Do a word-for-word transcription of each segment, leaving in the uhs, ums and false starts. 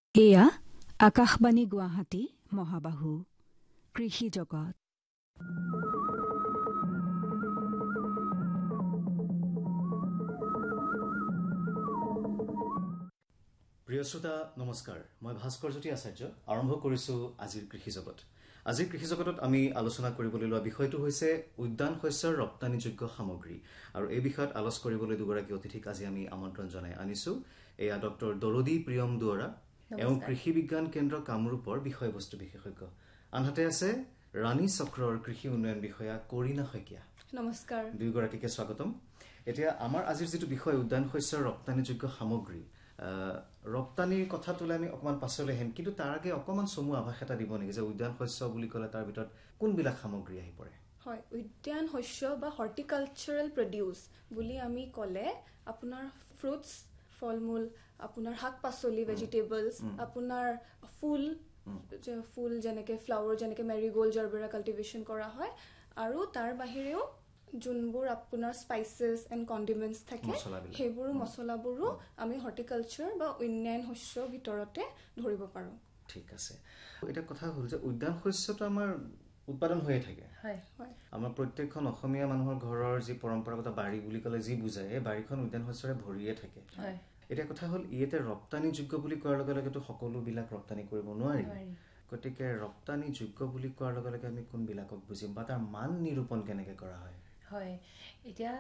এয়া আকাশবাণী গুৱাহাটী মহাবাহু কৃষি জগত। প্ৰিয় শ্ৰোতা নমস্কাৰ, মই ভাস্কৰ জ্যোতি আচাৰ্য আৰম্ভ কৰিছো আজিৰ কৃষি জগত। আজিৰ কৃষি জগতত আমি আলোচনা কৰিবলৈ লোৱা বিষয়টো হৈছে উদ্যান শস্যৰ ৰপ্তানিযোগ্য সামগ্ৰী, আৰু এই বিষয়ত আলোচ কৰিবলৈ দুগৰাকী অতিথিক আজি আমি আমন্ত্ৰণ জনাই আনিছো। এয়া ডক্টৰ দৰদী প্ৰিয়ম দুৱৰা, এওঁ কৃষি বিজ্ঞান কেন্দ্ৰ কামৰূপৰ বিষয়বস্তু বিশেষজ্ঞ। আনহাতে আছে ৰাণী চক্ৰৰ কৃষি উন্নয়ন বিষয়া কৰিনা শইকীয়া। নমস্কাৰ। দুয়োগৰাকীকে স্বাগতম। এতিয়া আমাৰ আজিৰ যিটো বিষয় উদ্যান শস্যৰ ৰপ্তানিযোগ্য সামগ্ৰী, ৰপ্তানিৰ কথা তোলে আমি অকণমান পাছলৈ আহিম, কিন্তু তাৰ আগে অকণমান চমু আভাস এটা দিব নেকি যে উদ্যান শস্য বুলি ক'লে তাৰ ভিতৰত কোনবিলাক সামগ্ৰী আহি পৰে? হয়, উদ্যান শস্য বা হৰ্টিকালচাৰেল প্ৰডিউচ বুলি আমি ক'লে আপোনাৰ ফ্ৰুটছ, ফল মূল, আপোনাৰ শাক পাচলি, ভেজিটেবলছ, আপোনাৰ ফুল ফুল যেনেকৈ ফ্লাৱাৰ, যেনেকৈ মেৰিগোল্ড, জাৰবেৰা কাল্টিভেশ্যন কৰা হয়, আৰু তাৰ বাহিৰেও যোনবোৰ আপোনাৰ স্পাইচেছ এণ্ড কণ্ডিমেণ্টছ থাকে সেইবোৰো মছলাবোৰো আমি হৰ্টিকালচাৰ বা উদ্যান শস্যৰ ভিতৰতে ধৰিব পাৰোঁ। ঠিক আছে। এটা কথা হ'ল যে উদ্যান শস্যটো আমাৰ উৎপাদন হৈয়ে থাকে। আমাৰ প্ৰত্যেকখন অসমীয়া মানুহৰ ঘৰৰ যি পৰম্পৰাগত বাৰী বুলি ক'লে যি বুজায়, এই বাৰীখন উদ্যান শস্যৰে ভৰিয়ে থাকে। এতিয়া কথা হ'ল ইয়াতে ৰপ্তানিযোগ্য বুলি কোৱাৰ লগে লগেতো সকলোবিলাক ৰপ্তানি কৰিব নোৱাৰি। গতিকে ৰপ্তানিযোগ্য বুলি কোৱাৰ লগে লগে আমি কোনবিলাকক বুজিম বা তাৰ মান নিৰূপণ কেনেকৈ কৰা হয়? হয়, এতিয়া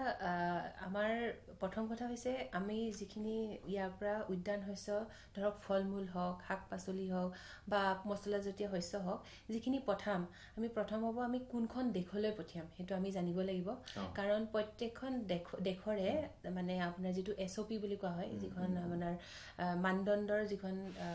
আমাৰ প্ৰথম কথা হৈছে আমি যিখিনি ইয়াৰ পৰা উদ্যান শস্য ধৰক ফল মূল হওক, শাক পাচলি হওক বা মছলাজাতীয় শস্য হওক, যিখিনি পঠাম আমি প্ৰথম হ'ব আমি কোনখন দেশলৈ পঠিয়াম সেইটো আমি জানিব লাগিব। কাৰণ প্ৰত্যেকখন দেশ দেশৰে মানে আপোনাৰ যিটো এছ অ' পি বুলি কোৱা হয়, যিখন আপোনাৰ মানদণ্ডৰ যিখন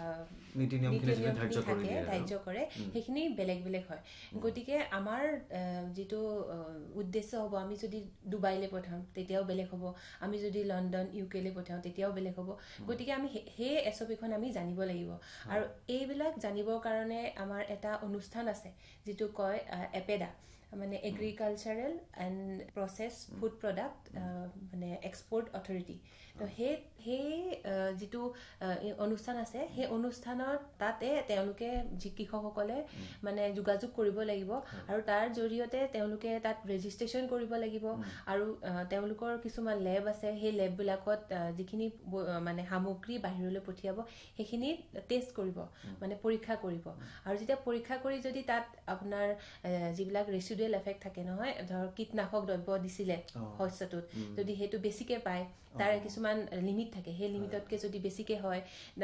নীতি নিয়ম থাকে ধাৰ্য কৰে, সেইখিনি বেলেগ বেলেগ হয়। গতিকে আমাৰ যিটো উদ্দেশ্য হ'ব, আমি যদি ডুবাইলৈ পঠাম তেতিয়াও বেলেগ হ'ব, আমি যদি লণ্ডন ইউকেলৈ পঠাওঁ তেতিয়াও বেলেগ হ'ব। গতিকে আমি সেই এছ অ' পিখন আমি জানিব লাগিব, আৰু এইবিলাক জানিবৰ কাৰণে আমাৰ এটা অনুষ্ঠান আছে যিটো কয় এপেডা, মানে agricultural and process food product মানে এক্সপৰ্ট অথৰিটি। তো সেই সেই যিটো অনুষ্ঠান আছে, সেই অনুষ্ঠানত তাতে তেওঁলোকে যি কৃষকসকলে মানে যোগাযোগ কৰিব লাগিব, আৰু তাৰ জৰিয়তে তেওঁলোকে তাত ৰেজিষ্ট্ৰেশ্যন কৰিব লাগিব, আৰু তেওঁলোকৰ কিছুমান লেব আছে, সেই লেববিলাকত যিখিনি মানে সামগ্ৰী বাহিৰলৈ পঠিয়াব সেইখিনি টেষ্ট কৰিব, মানে পৰীক্ষা কৰিব। আৰু যেতিয়া পৰীক্ষা কৰি যদি তাত আপোনাৰ যিবিলাক ৰেচিডুৱেল এফেক্ট থাকে নহয়, ধৰক কীটনাশক দ্ৰব্য দিছিলে শস্যটোত, যদি সেইটো বেছিকৈ পায়, তাৰে কিছুমান লিমিট থাকে, সেই লিমিটতকৈ যদি বেছিকৈ হয়,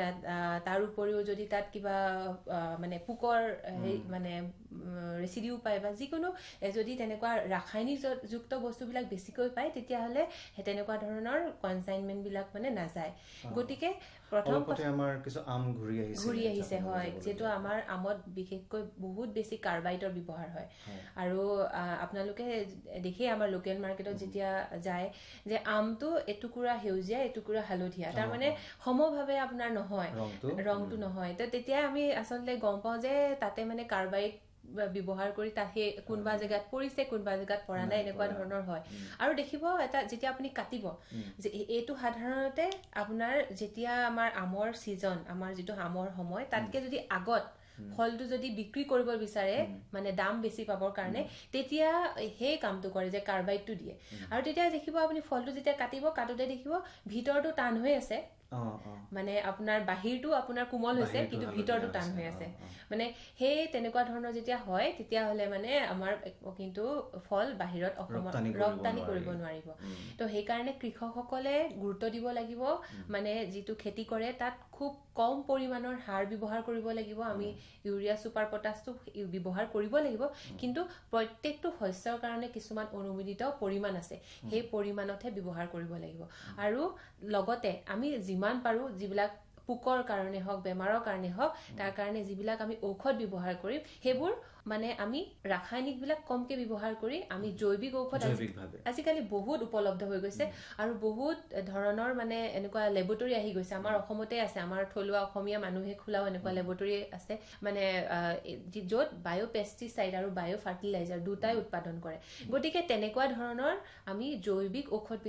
তাৰ উপৰিও যদি তাত কিবা মানে পোকৰ মানে ৰেচিডিউ পায় বা যিকোনো যদি তেনেকুৱা ৰাসায়নিক যুক্ত বস্তুবিলাক বেছিকৈ পায়, তেতিয়াহ'লে তেনেকুৱা ধৰণৰ কনচাইনমেণ্টবিলাক মানে নাযায়। গতিকে প্ৰথম আমাৰ কিছু আম ঘূৰি আহিছে ঘূৰি আহিছে হয়, যিহেতু আমাৰ আমত বিশেষকৈ বহুত বেছি কাৰ্বাইডৰ ব্যৱহাৰ হয়। আৰু আপোনালোকে দেখেই আমাৰ লোকেল মাৰ্কেটত যেতিয়া যায় যে আমটো এটুকুৰা সেউজীয়া এটুকুৰা হালধীয়া, তাৰমানে সমভাৱে আপোনাৰ নহয়, ৰংটো নহয়। তো তেতিয়া আমি আচলতে গম পাওঁ যে তাতে মানে কাৰ্বাইড ব্যৱহাৰ কৰি তাত সেই কোনোবা জেগাত পৰিছে, কোনোবা জেগাত পৰা নাই, এনেকুৱা ধৰণৰ হয়। আৰু দেখিব এটা যেতিয়া আপুনি কাটিব যে এইটো সাধাৰণতে আপোনাৰ যেতিয়া আমাৰ আমৰ ছিজন, আমাৰ যিটো আমৰ সময়, তাতকে যদি আগত ফলটো যদি বিক্ৰী কৰিব বিচাৰে, মানে দাম বেছি পাবৰ কাৰণে, তেতিয়া সেই কামটো কৰে যে কাৰ্বাইডটো দিয়ে। আৰু তেতিয়া দেখিব আপুনি ফলটো যেতিয়া কাটিব, কাটোতে দেখিব ভিতৰটো টান হৈ আছে, মানে আপোনাৰ বাহিৰটো আপোনাৰ কোমল হৈছে কিন্তু ভিতৰটো টান হৈ আছে। মানে সেই তেনেকুৱা ধৰণৰ যেতিয়া হয়, তেতিয়াহ'লে মানে আমাৰ কিন্তু ফল বাহিৰত অসমত ৰপ্তানি কৰিব নোৱাৰিব। তো সেইকাৰণে কৃষকসকলে গুৰুত্ব দিব লাগিব, মানে যিটো খেতি কৰে তাত খুব কম পৰিমাণৰ সাৰ ব্যৱহাৰ কৰিব লাগিব। আমি ইউৰিয়া ছুপাৰ পটাছটো ব্যৱহাৰ কৰিব লাগিব, কিন্তু প্ৰত্যেকটো শস্যৰ কাৰণে কিছুমান অনুমোদিত পৰিমাণ আছে, সেই পৰিমাণতহে ব্যৱহাৰ কৰিব লাগিব। আৰু লগতে আমি যিমান পাৰোঁ যিবিলাক পোকৰ কাৰণে হওক, বেমাৰৰ কাৰণে হওক, তাৰ কাৰণে যিবিলাক আমি ঔষধ ব্যৱহাৰ কৰিম, সেইবোৰ মানে আমি ৰাসায়নিকবিলাক কমকৈ ব্যৱহাৰ কৰি আমি জৈৱিক ঔষধ আজিকালি বহুত উপলব্ধ হৈ গৈছে, আৰু বহুত ধৰণৰ মানে এনেকুৱা লেবৰেটৰী আহি গৈছে। আমাৰ অসমতে আছে, আমাৰ থলুৱা অসমীয়া মানুহে খোলাও এনেকুৱা লেবৰেটৰী আছে, মানে য'ত বায়' পেষ্টিচাইড আৰু বায়' ফাৰ্টিলাইজাৰ দুটাই উৎপাদন কৰে। গতিকে তেনেকুৱা ধৰণৰ আমি জৈৱিক ঔষধ